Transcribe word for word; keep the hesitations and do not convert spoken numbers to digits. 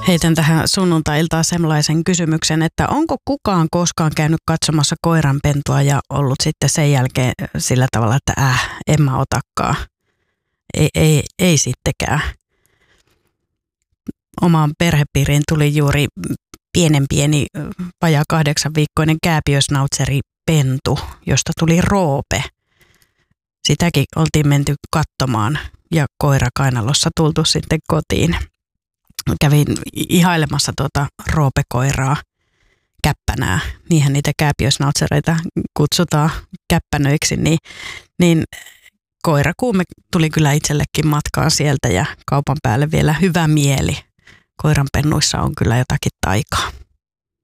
Heitän tähän sunnuntai-iltaan sellaisen kysymyksen, että onko kukaan koskaan käynyt katsomassa koiranpentua ja ollut sitten sen jälkeen sillä tavalla, että äh, en mä otakaan. Ei, ei, ei sittenkään. Omaan perhepiiriin tuli juuri pienen pieni, vajaa kahdeksan viikkoinen kääpiösnautseri pentu, josta tuli Roope. Sitäkin oltiin menty katsomaan ja koira kainalossa tultu sitten kotiin. Kävin ihailemassa tuota Roope-koiraa, käppänää, niinhän niitä kääpiösnautsereita kutsutaan käppänöiksi, niin, niin koirakuume tuli kyllä itsellekin matkaan sieltä ja kaupan päälle vielä hyvä mieli. Koiranpennuissa on kyllä jotakin taikaa.